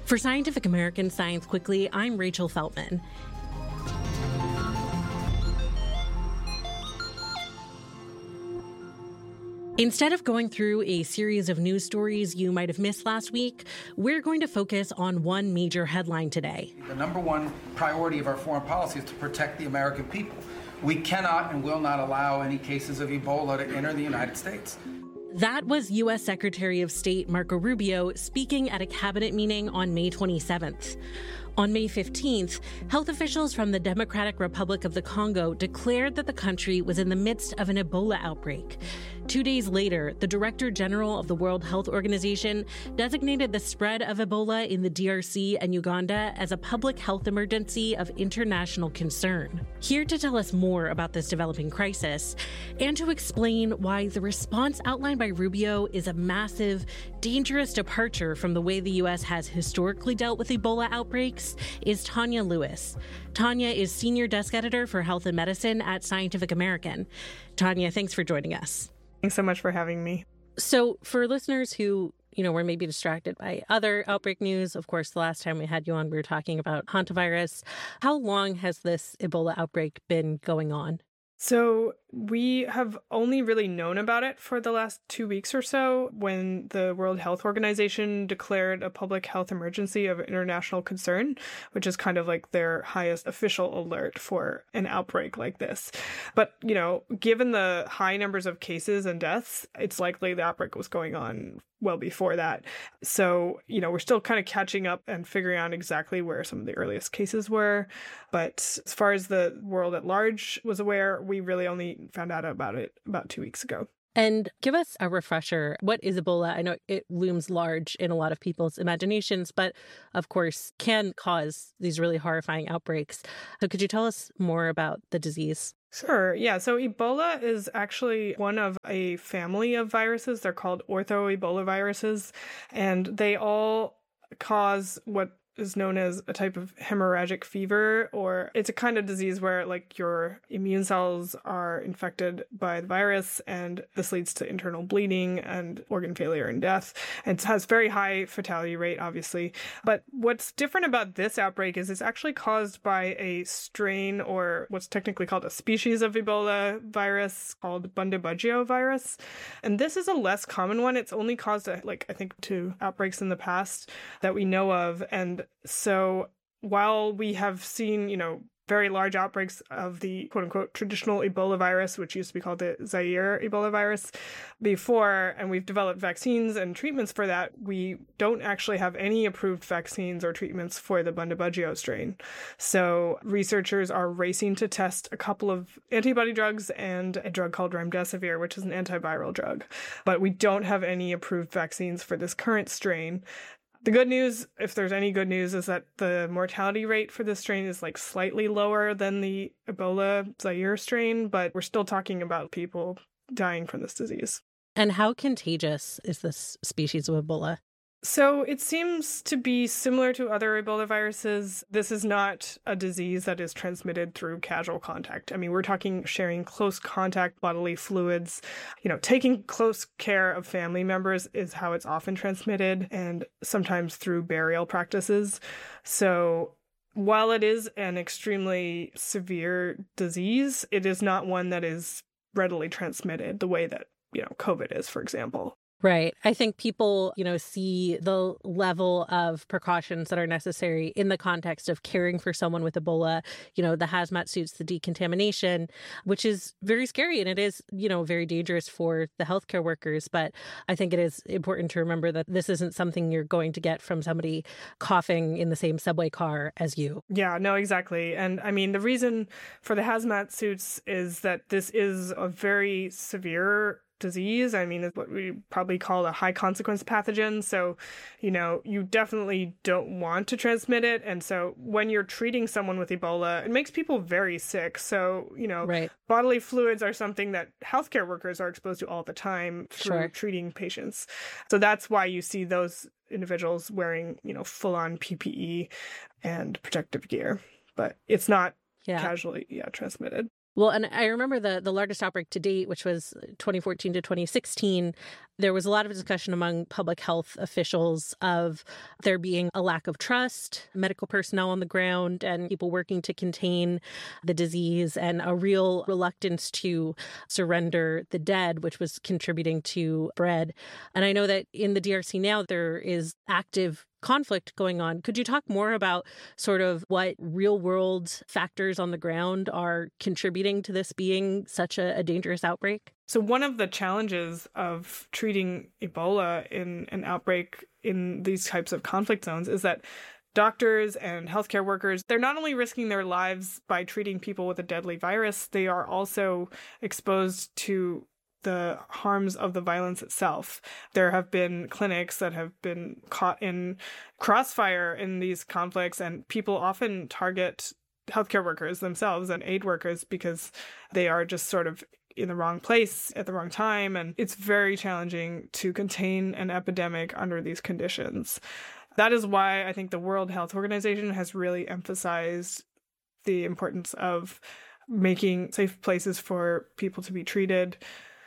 For Scientific American Science Quickly, I'm Rachel Feltman. Instead of going through a series of news stories you might have missed last week, we're going to focus on one major headline today. The number one priority of our foreign policy is to protect the American people. We cannot and will not allow any cases of Ebola to enter the United States. That was U.S. Secretary of State Marco Rubio speaking at a cabinet meeting on May 27th. On May 15th, health officials from the Democratic Republic of the Congo declared that the country was in the midst of an Ebola outbreak. 2 days later, the Director General of the World Health Organization designated the spread of Ebola in the DRC and Uganda as a public health emergency of international concern. Here to tell us more about this developing crisis and to explain why the response outlined by Rubio is a massive, dangerous departure from the way the U.S. has historically dealt with Ebola outbreaks is Tanya Lewis. Tanya is Senior Desk Editor for Health and Medicine at Scientific American. Tanya, thanks for joining us. Thanks so much for having me. So for listeners who, were maybe distracted by other outbreak news, of course, the last time we had you on, we were talking about hantavirus. How long has this Ebola outbreak been going on? So we have only really known about it for the last 2 weeks or so when the World Health Organization declared a public health emergency of international concern, which is kind of like their highest official alert for an outbreak like this. But, given the high numbers of cases and deaths, it's likely the outbreak was going on well before that. So, we're still kind of catching up and figuring out exactly where some of the earliest cases were. But as far as the world at large was aware, we really only found out about it about 2 weeks ago. And give us a refresher. What is Ebola? I know it looms large in a lot of people's imaginations, but of course can cause these really horrifying outbreaks. So could you tell us more about the disease? Sure. Yeah. So Ebola is actually one of a family of viruses. They're called ortho-Ebola viruses, and they all cause what is known as a type of hemorrhagic fever, or it's a kind of disease where your immune cells are infected by the virus, and this leads to internal bleeding and organ failure and death. And it has very high fatality rate, obviously. But what's different about this outbreak is it's actually caused by a strain, or what's technically called a species of Ebola virus called Bundibugyo virus. And this is a less common one. It's only caused, I think, 2 outbreaks in the past that we know of. And so while we have seen, very large outbreaks of the quote-unquote traditional Ebola virus, which used to be called the Zaire Ebola virus before, and we've developed vaccines and treatments for that, we don't actually have any approved vaccines or treatments for the Bundibugyo strain. So researchers are racing to test a couple of antibody drugs and a drug called remdesivir, which is an antiviral drug. But we don't have any approved vaccines for this current strain. The good news, if there's any good news, is that the mortality rate for this strain is slightly lower than the Ebola Zaire strain, but we're still talking about people dying from this disease. And how contagious is this species of Ebola? So it seems to be similar to other Ebola viruses. This is not a disease that is transmitted through casual contact. I mean, we're talking sharing close contact bodily fluids. Taking close care of family members is how it's often transmitted, and sometimes through burial practices. So while it is an extremely severe disease, it is not one that is readily transmitted the way that, COVID is, for example. Right. I think people, see the level of precautions that are necessary in the context of caring for someone with Ebola, the hazmat suits, the decontamination, which is very scary. And it is, very dangerous for the healthcare workers. But I think it is important to remember that this isn't something you're going to get from somebody coughing in the same subway car as you. Yeah, no, exactly. And I mean, the reason for the hazmat suits is that this is a very severe disease. I mean, it's what we probably call a high consequence pathogen. So, you definitely don't want to transmit it. And so when you're treating someone with Ebola, it makes people very sick. So, right. Bodily fluids are something that healthcare workers are exposed to all the time through treating patients. So that's why you see those individuals wearing, full on PPE and protective gear, but it's not casually transmitted. Well, and I remember the largest outbreak to date, which was 2014 to 2016. There was a lot of discussion among public health officials of there being a lack of trust, medical personnel on the ground, and people working to contain the disease, and a real reluctance to surrender the dead, which was contributing to spread. And I know that in the DRC now, there is active conflict going on. Could you talk more about sort of what real world factors on the ground are contributing to this being such a dangerous outbreak? So one of the challenges of treating Ebola in an outbreak in these types of conflict zones is that doctors and healthcare workers, they're not only risking their lives by treating people with a deadly virus, they are also exposed to the harms of the violence itself. There have been clinics that have been caught in crossfire in these conflicts, and people often target healthcare workers themselves and aid workers because they are just sort of in the wrong place at the wrong time. And it's very challenging to contain an epidemic under these conditions. That is why I think the World Health Organization has really emphasized the importance of making safe places for people to be treated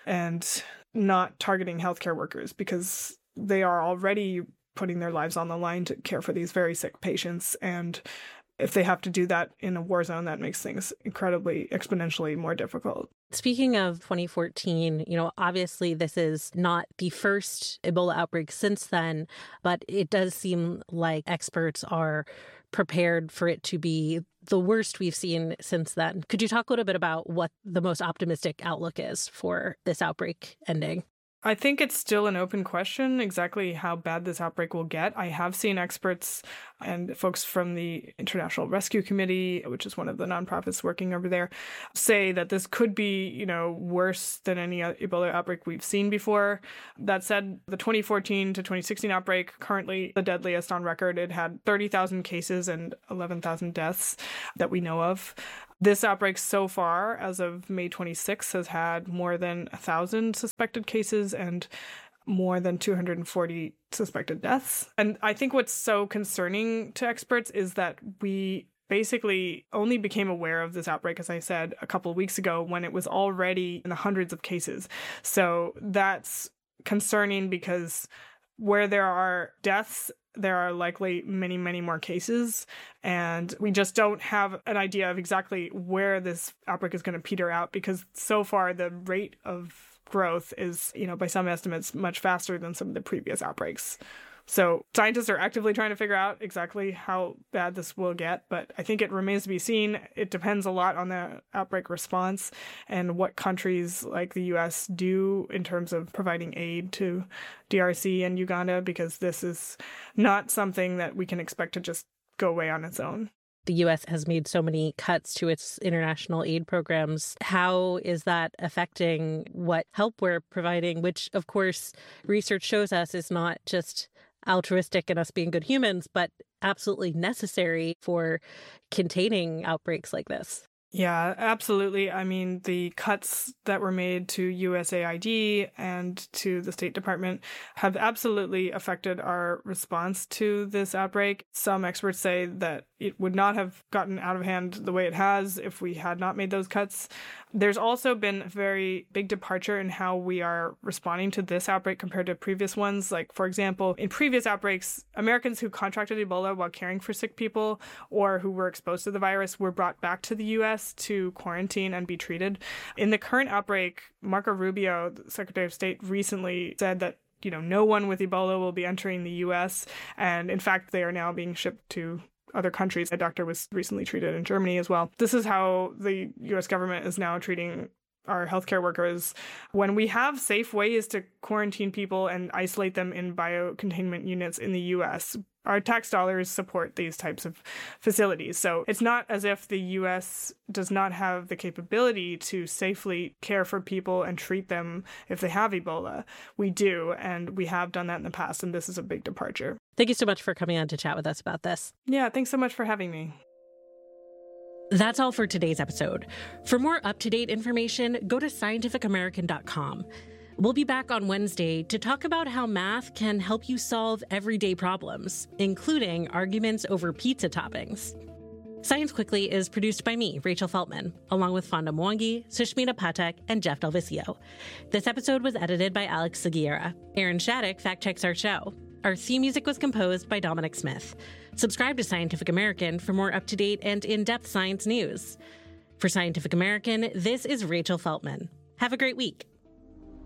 and not targeting healthcare workers, because they are already putting their lives on the line to care for these very sick patients. And if they have to do that in a war zone, that makes things incredibly, exponentially more difficult. Speaking of 2014, obviously this is not the first Ebola outbreak since then, but it does seem like experts are prepared for it to be the worst we've seen since then. Could you talk a little bit about what the most optimistic outlook is for this outbreak ending? I think it's still an open question exactly how bad this outbreak will get. I have seen experts and folks from the International Rescue Committee, which is one of the nonprofits working over there, say that this could be, worse than any Ebola outbreak we've seen before. That said, the 2014 to 2016 outbreak, currently the deadliest on record, it had 30,000 cases and 11,000 deaths that we know of. This outbreak so far, as of May 26, has had more than 1,000 suspected cases and more than 240 suspected deaths. And I think what's so concerning to experts is that we basically only became aware of this outbreak, as I said, a couple of weeks ago when it was already in the hundreds of cases. So that's concerning because where there are deaths, there are likely many, many more cases, and we just don't have an idea of exactly where this outbreak is going to peter out, because so far the rate of growth is, by some estimates, much faster than some of the previous outbreaks. So scientists are actively trying to figure out exactly how bad this will get, but I think it remains to be seen. It depends a lot on the outbreak response and what countries like the U.S. do in terms of providing aid to DRC and Uganda, because this is not something that we can expect to just go away on its own. The U.S. has made so many cuts to its international aid programs. How is that affecting what help we're providing, which, of course, research shows us is not just altruistic and us being good humans, but absolutely necessary for containing outbreaks like this? Yeah, absolutely. I mean, the cuts that were made to USAID and to the State Department have absolutely affected our response to this outbreak. Some experts say that it would not have gotten out of hand the way it has if we had not made those cuts. There's also been a very big departure in how we are responding to this outbreak compared to previous ones. Like, for example, in previous outbreaks, Americans who contracted Ebola while caring for sick people or who were exposed to the virus were brought back to the U.S. to quarantine and be treated. In the current outbreak, Marco Rubio, the Secretary of State, recently said that no one with Ebola will be entering the U.S. And in fact, they are now being shipped to other countries. A doctor was recently treated in Germany as well. This is how the U.S. government is now treating our healthcare workers. When we have safe ways to quarantine people and isolate them in biocontainment units in the U.S., our tax dollars support these types of facilities. So it's not as if the U.S. does not have the capability to safely care for people and treat them if they have Ebola. We do, and we have done that in the past, and this is a big departure. Thank you so much for coming on to chat with us about this. Yeah, thanks so much for having me. That's all for today's episode. For more up-to-date information, go to scientificamerican.com. We'll be back on Wednesday to talk about how math can help you solve everyday problems, including arguments over pizza toppings. Science Quickly is produced by me, Rachel Feltman, along with Fonda Mwangi, Sushmita Patek, and Jeff Delvicio. This episode was edited by Alex Seguiera. Aaron Shattuck fact-checks our show. Our theme music was composed by Dominic Smith. Subscribe to Scientific American for more up-to-date and in-depth science news. For Scientific American, this is Rachel Feltman. Have a great week.